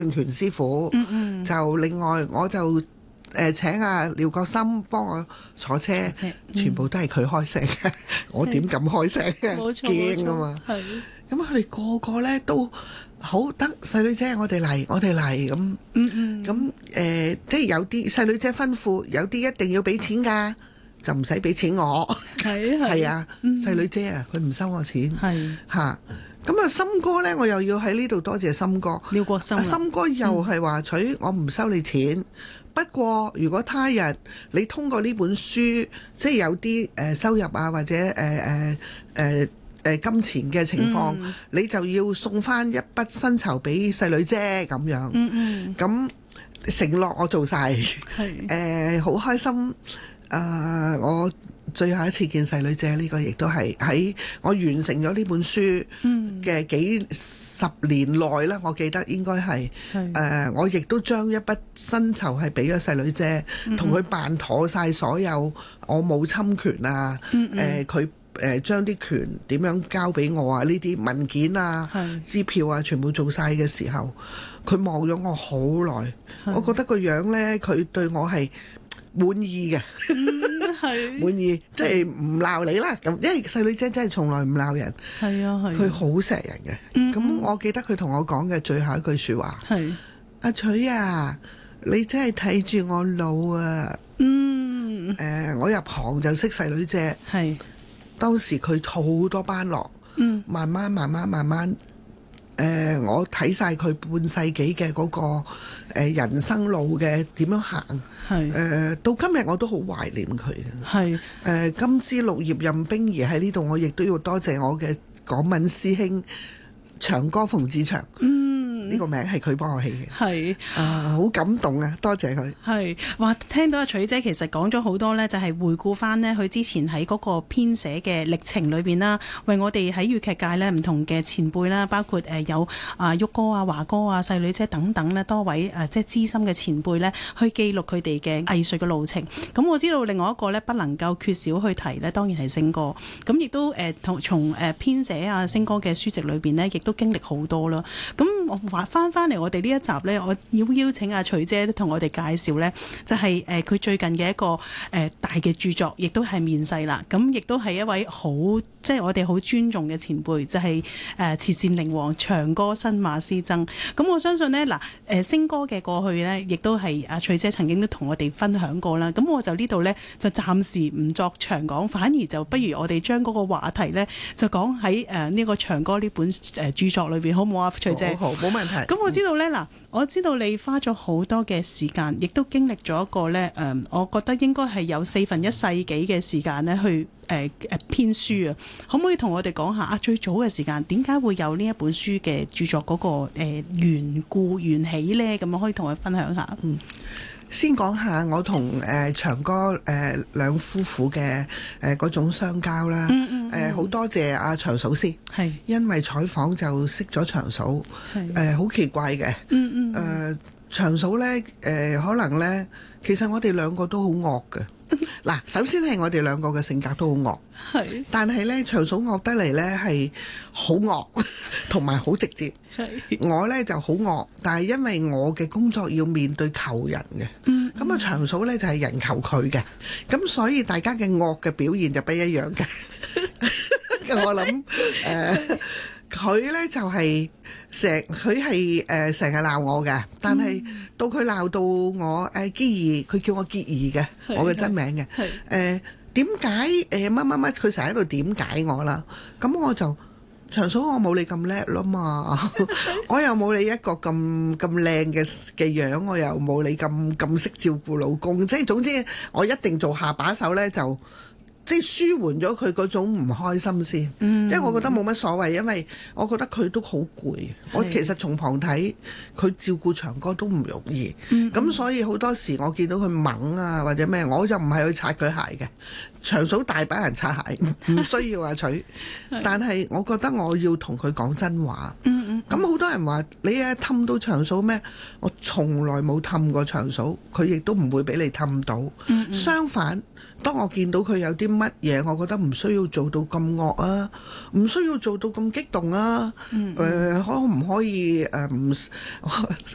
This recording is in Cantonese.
拳師傅，就另外我就請阿廖國森幫我坐車，全部都係佢開聲嘅，我點敢開聲嘅？驚啊嘛！咁佢哋個個咧都好得，細女姐我哋嚟咁。咁即係有啲細女姐吩咐，有啲一定要俾錢㗎，就唔使俾錢我。係啊，細女姐啊，佢唔收我錢。嚇。咁啊，森哥呢，我又要喺呢度多謝森哥。 廖國森， 森哥又係話取我唔收你錢，不過如果他日你通過呢本書，即係有啲收入啊，或者金錢嘅情況，你就要送翻一筆薪酬俾細女姐咁樣。咁承諾我做晒，好開心。我最後一次見細女姐呢個亦都係喺我完成咗呢本書嘅幾十年內啦，我記得應該係我亦都將一筆薪酬係俾咗細女姐，同佢辦妥晒所有，我冇侵權啊，佢將啲權點樣交俾我啊，呢啲文件啊、支票啊全部做晒嘅時候，佢望咗我好耐，我覺得個樣呢，佢對我係滿意嘅。滿意，即係唔鬧你啦咁，因為細女姐真係從來唔鬧人，佢好錫人嘅。咁我記得佢同我講嘅最後一句説話，阿取啊，你真係睇住我老啊。我入行就識細女姐，當時佢好多班落，慢慢。我睇晒佢半世紀嘅嗰個人生路嘅點樣行，到今日我都好懷念佢。金枝綠葉任冰兒喺呢度，我亦都要多謝我嘅港文師兄長哥馮志祥。呢個名係佢幫我起嘅，好感動啊！多謝佢。 話聽到阿取姐其實講咗好多呢，就係回顧翻呢佢之前喺嗰個編寫嘅歷程裏邊啦，為我哋喺粵劇界呢唔同嘅前輩啦，包括有旭哥啊、華哥啊、細女姐等等呢多位即係資深嘅前輩呢，去記錄佢哋嘅藝術嘅路程。咁我知道另外一個呢，不能夠缺少去提呢，當然係星哥。咁亦都從編寫啊星哥嘅書籍裏邊呢，亦都經歷好多啦。咁我話翻嚟我哋呢一集呢，我要邀請阿取姐同我哋介紹呢，就係佢最近嘅一個大嘅著作，亦都係面世啦。咁亦都係一位好即係我哋好尊重嘅前輩，就係慈善靈王長歌新馬師曾。咁我相信呢，星哥嘅過去呢，亦都係阿取姐曾經都同我哋分享過啦。咁我就呢度呢，就暫時唔作長講，反而就不如我哋將嗰個話題呢，就講喺呢個長歌呢本著作裏邊，好唔好啊？取姐， 好，冇問題。 咁我知道呢，我知道你花咗好多嘅時間，亦都經歷咗一個呢，我覺得應該係有4分1世紀嘅時間呢去編書啊。可唔可以同我哋講下最早嘅時間點解會有呢一本書嘅著作嗰個緣故緣起呢？咁樣可以同我分享下。 先講下我同長歌兩夫婦嘅嗰種相交啦。好多謝阿長嫂先，因為採訪就識咗長嫂。好奇怪嘅。長嫂呢，可能呢，其實我哋兩個都好惡嘅。嗱，首先係我哋兩個嘅性格都好惡，但係呢，長嫂惡得嚟呢係好惡，同埋好直接。我呢就好惡，但係因為我嘅工作要面對求人嘅，咁長嫂呢就係人求佢嘅，咁所以大家嘅惡嘅表現就不一樣嘅。我諗佢呢就係成日鬧我嘅，但係到佢鬧到我結兒，佢叫我結兒嘅，我嘅真名嘅。點解乜乜，佢成日喺度點解我啦？咁我就長嫂，我冇你咁叻啦嘛，我又冇你一個咁靚嘅樣，我又冇你咁識照顧老公，即係總之我一定做下把手呢，就即係舒緩咗佢嗰種唔開心先。即係我覺得冇乜所謂，因為我覺得佢都好攰。我其實從旁睇佢照顧長歌都唔容易，咁所以好多時我見到佢猛啊或者咩，我就唔係去擦佢鞋嘅。長嫂大把人擦鞋，唔需要阿取。但係我覺得我要同佢講真話。咁好多人話你氹到長嫂咩？我從來冇氹過長嫂，佢亦都唔會俾你氹到。相反，當我見到佢有啲乜嘢，我覺得唔需要做到咁惡啊，唔需要做到咁激動啊。可唔可以